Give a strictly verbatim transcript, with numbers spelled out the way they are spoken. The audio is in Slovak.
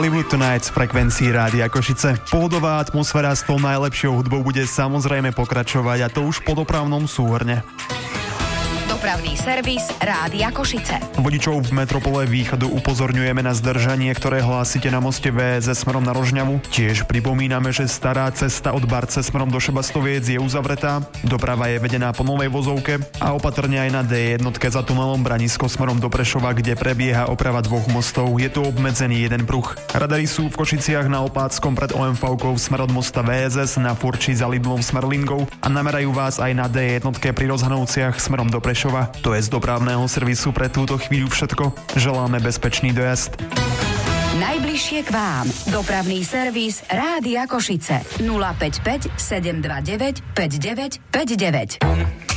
Hollywood Tonight z frekvencií Rádia Košice. Pohodová atmosféra s tou najlepšou hudbou bude samozrejme pokračovať, a to už po dopravnom súhrne. Dopravný servis Rádia Košice. Vodičov v metropole Východu upozorňujeme na zdržanie, ktoré hlásite na moste vé es smerom na Rožňavu. Tiež pripomíname, že stará cesta od Barce smerom do Šebastoviec je uzavretá. Doprava je vedená po novej vozovke a opatrne aj na dé jedna za tunelom Branisko smerom do Prešova, kde prebieha oprava dvoch mostov. Je tu obmedzený jeden pruh. Radary sú v Košiciach na Opáckom pred ó em vé-kou smer od mosta vé es es, na Furči za Lidlom smer Lingou a namerajú vás aj na dé jedna pri Rozhanovciach smerom do Prešova. To je z dopravného servisu pre túto chvíľu všetko. Želáme bezpečný dojazd. Najbližšie k vám. Dopravný servis Rádia Košice. nula päť päť sedem dva deväť päť deväť päť deväť.